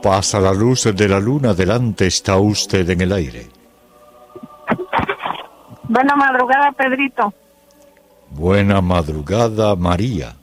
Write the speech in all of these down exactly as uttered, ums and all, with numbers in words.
pasa la luz de la luna, delante está usted en el aire. Buena madrugada, Pedrito. Buena madrugada, María.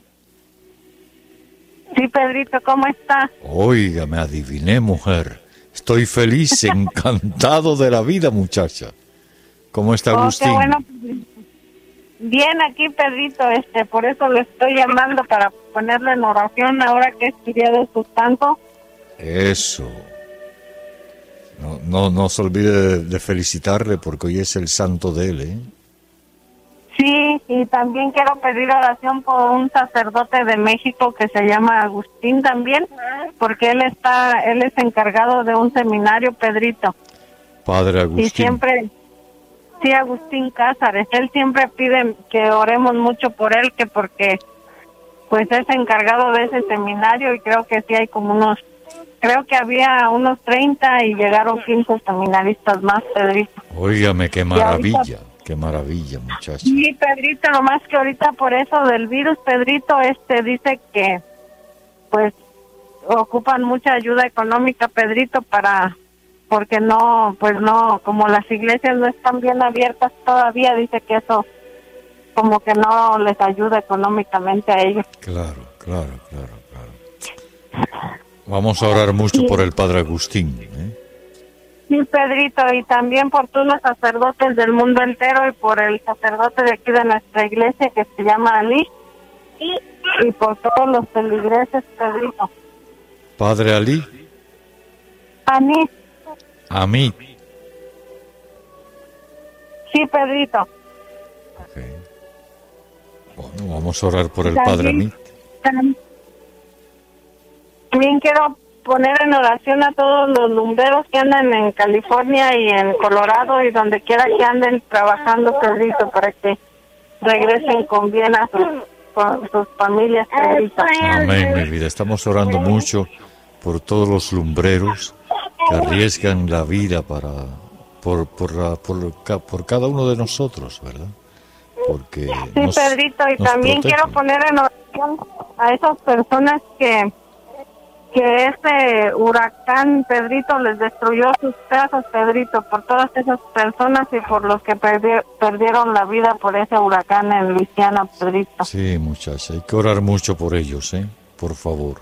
Sí, Pedrito, ¿cómo está? Oiga, me adiviné, mujer. Estoy feliz, encantado de la vida, muchacha. ¿Cómo está Agustín? Oh, qué bueno, Pedrito. Bien aquí, Pedrito, este, por eso le estoy llamando para ponerle en oración ahora que es día de su santo. Eso. No, no, no se olvide de, de felicitarle porque hoy es el santo de él, ¿eh? Sí, y también quiero pedir oración por un sacerdote de México que se llama Agustín también, porque él está, él es encargado de un seminario, Pedrito. Padre Agustín. Y siempre, sí, Agustín Cázares, él siempre pide que oremos mucho por él, que porque pues es encargado de ese seminario y creo que sí hay como unos, creo que había unos treinta y llegaron quince seminaristas más, Pedrito. Óigame, qué maravilla. Qué maravilla, muchacha. Sí, Pedrito, nomás que ahorita por eso del virus, Pedrito, este dice que pues ocupan mucha ayuda económica, Pedrito, para, porque no, pues no, como las iglesias no están bien abiertas todavía, dice que eso como que no les ayuda económicamente a ellos. Claro, claro, claro, claro. Vamos a orar mucho sí. por el Padre Agustín, ¿eh? Sí, Pedrito, y también por todos los sacerdotes del mundo entero y por el sacerdote de aquí de nuestra iglesia que se llama Ali y, y por todos los feligreses, Pedrito. ¿Padre Ali? Anís. A mí. Sí, Pedrito. Okay. Bueno, vamos a orar por el también, Padre Amit. También quiero poner en oración a todos los lumbreros que andan en California y en Colorado y donde quiera que anden trabajando, Pedrito, para que regresen con bien a sus, con sus familias, Pedrito. Amén, mi vida. Estamos orando mucho por todos los lumbreros que arriesgan la vida para por por, la, por, por cada uno de nosotros, ¿verdad? Porque sí, nos, Pedrito, y también protegen. Quiero poner en oración a esas personas que que ese huracán, Pedrito, les destruyó sus casas, Pedrito, por todas esas personas y por los que perdi- perdieron la vida por ese huracán en Luisiana, Pedrito. Sí, muchacha, hay que orar mucho por ellos, ¿eh? Por favor.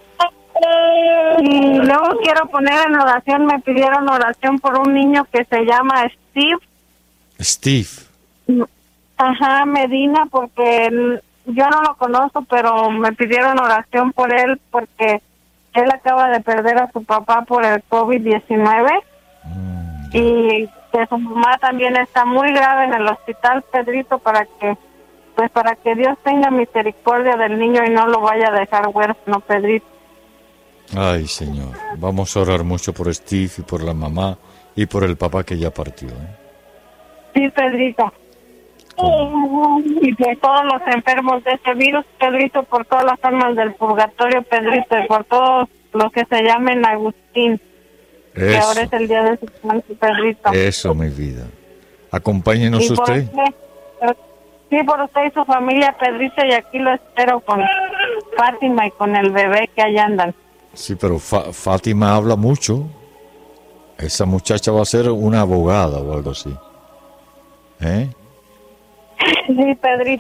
Y luego quiero poner en oración, me pidieron oración por un niño que se llama Steve. Steve. Ajá, Medina, porque él, yo no lo conozco, pero me pidieron oración por él porque él acaba de perder a su papá por el COVID diecinueve mm, y que su mamá también está muy grave en el hospital, Pedrito, para que pues para que Dios tenga misericordia del niño y no lo vaya a dejar huérfano, Pedrito. Ay, Señor, vamos a orar mucho por Steve y por la mamá y por el papá que ya partió, ¿eh? Sí, Pedrito. ¿Cómo? Y por todos los enfermos de ese virus, Pedrito, por todas las almas del purgatorio, Pedrito, y por todos los que se llamen Agustín, eso. Que ahora es el día de su santo, Pedrito. Eso, mi vida. Acompáñenos y usted. usted. Sí, por usted y su familia, Pedrito, y aquí lo espero con Fátima y con el bebé que allá andan. Sí, pero Fa- Fátima habla mucho. Esa muchacha va a ser una abogada o algo así. ¿Eh? Sí, Pedrito.